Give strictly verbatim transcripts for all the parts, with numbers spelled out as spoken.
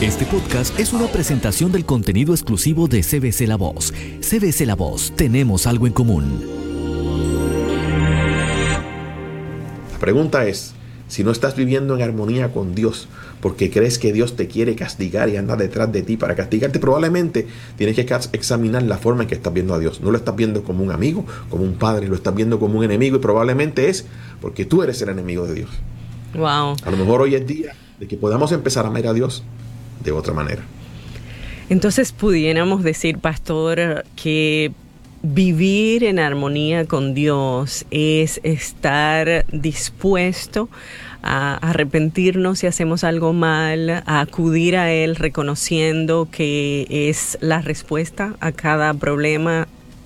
Este podcast es una presentación del contenido exclusivo de C B C La Voz. C B C La Voz, tenemos algo en común. La pregunta es, si no estás viviendo en armonía con Dios, porque crees que Dios te quiere castigar y anda detrás de ti para castigarte, probablemente tienes que examinar la forma en que estás viendo a Dios. No lo estás viendo como un amigo, como un padre, lo estás viendo como un enemigo, y probablemente es porque tú eres el enemigo de Dios. Wow. A lo mejor hoy es día de que podamos empezar a amar a Dios de otra manera. Entonces pudiéramos decir, pastor, que vivir en armonía con Dios es estar dispuesto a arrepentirnos si hacemos algo mal, a acudir a Él reconociendo que es la respuesta a cada problema.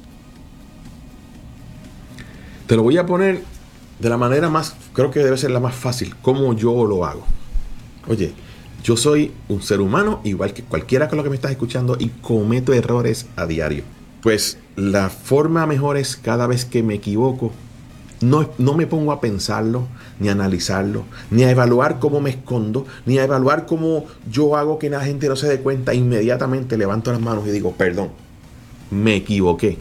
Te lo voy a poner de la manera más, creo que debe ser la más fácil, como yo lo hago. Oye, yo soy un ser humano igual que cualquiera con lo que me estás escuchando y cometo errores a diario. Pues la forma mejor es cada vez que me equivoco, no, no me pongo a pensarlo, ni a analizarlo, ni a evaluar cómo me escondo, ni a evaluar cómo yo hago que la gente no se dé cuenta. Inmediatamente levanto las manos y digo, perdón, me equivoqué.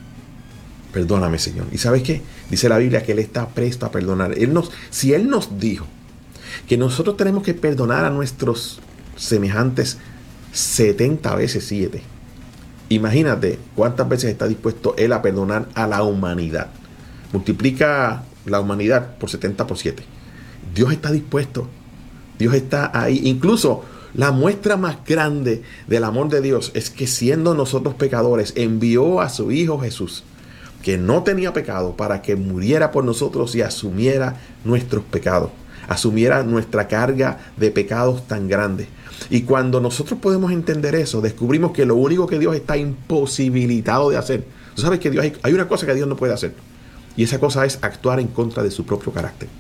Perdóname, Señor. ¿Y sabes qué? Dice la Biblia que Él está presto a perdonar. Él nos, si Él nos dijo que nosotros tenemos que perdonar a nuestros semejantes setenta veces siete. Imagínate cuántas veces está dispuesto Él a perdonar a la humanidad. Multiplica la humanidad por setenta por siete. Dios está dispuesto. Dios está ahí. Incluso la muestra más grande del amor de Dios es que, siendo nosotros pecadores, envió a su Hijo Jesús, que no tenía pecado, para que muriera por nosotros y asumiera nuestros pecados. Asumiera nuestra carga de pecados tan grande. Y cuando nosotros podemos entender eso, descubrimos que lo único que Dios está imposibilitado de hacer. Tú sabes que Dios hay, hay una cosa que Dios no puede hacer. Y esa cosa es actuar en contra de su propio carácter.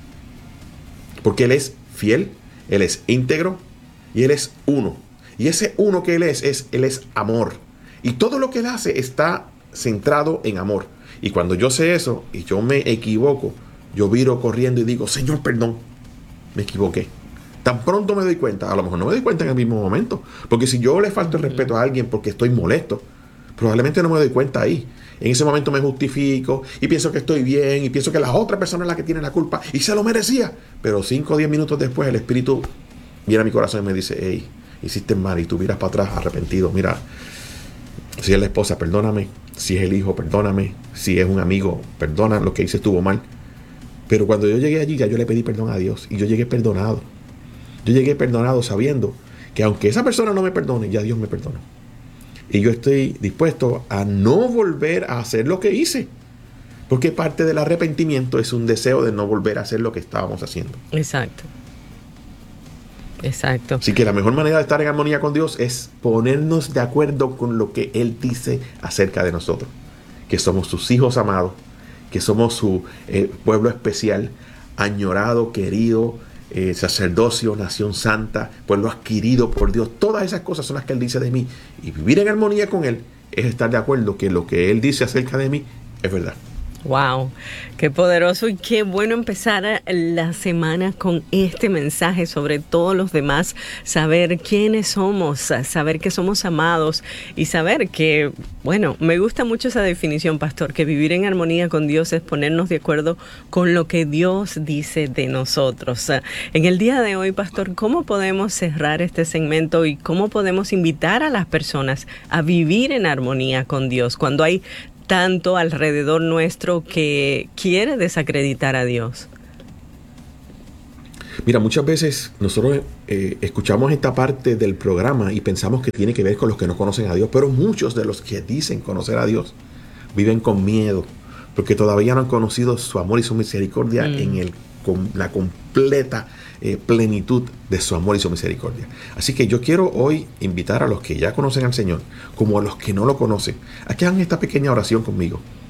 Porque Él es fiel, Él es íntegro y Él es uno. Y ese uno que Él es, es Él es amor. Y todo lo que Él hace está centrado en amor. Y cuando yo sé eso y yo me equivoco, yo viro corriendo y digo, Señor, perdón. Me equivoqué. Tan pronto me doy cuenta, a lo mejor no me doy cuenta en el mismo momento, porque si yo le falto el respeto a alguien porque estoy molesto, probablemente no me doy cuenta ahí. En ese momento me justifico y pienso que estoy bien y pienso que la otra persona es la que tiene la culpa y se lo merecía. Pero cinco o diez minutos después el Espíritu viene a mi corazón y me dice, hey, hiciste mal, y tú miras para atrás arrepentido. Mira, si es la esposa, perdóname. Si es el hijo, perdóname. Si es un amigo, perdona, lo que hice estuvo mal. Pero cuando yo llegué allí, ya yo le pedí perdón a Dios y yo llegué perdonado. Yo llegué perdonado sabiendo que aunque esa persona no me perdone, ya Dios me perdona. Y yo estoy dispuesto a no volver a hacer lo que hice. Porque parte del arrepentimiento es un deseo de no volver a hacer lo que estábamos haciendo. Exacto. Exacto. Así que la mejor manera de estar en armonía con Dios es ponernos de acuerdo con lo que Él dice acerca de nosotros. Que somos sus hijos amados, que somos su eh, pueblo especial, añorado, querido, eh, sacerdocio, nación santa, pueblo adquirido por Dios. Todas esas cosas son las que Él dice de mí. Y vivir en armonía con Él es estar de acuerdo que lo que Él dice acerca de mí es verdad. Wow, qué poderoso y qué bueno empezar la semana con este mensaje sobre todos los demás, saber quiénes somos, saber que somos amados y saber que, bueno, me gusta mucho esa definición, pastor, que vivir en armonía con Dios es ponernos de acuerdo con lo que Dios dice de nosotros. En el día de hoy, pastor, ¿cómo podemos cerrar este segmento y cómo podemos invitar a las personas a vivir en armonía con Dios cuando hay tanto alrededor nuestro que quiere desacreditar a Dios? Mira, muchas veces nosotros eh, escuchamos esta parte del programa y pensamos que tiene que ver con los que no conocen a Dios, pero muchos de los que dicen conocer a Dios viven con miedo, porque todavía no han conocido su amor y su misericordia mm. en el, con la completa eh, plenitud de su amor y su misericordia. Así que yo quiero hoy invitar a los que ya conocen al Señor, como a los que no lo conocen, a que hagan esta pequeña oración conmigo.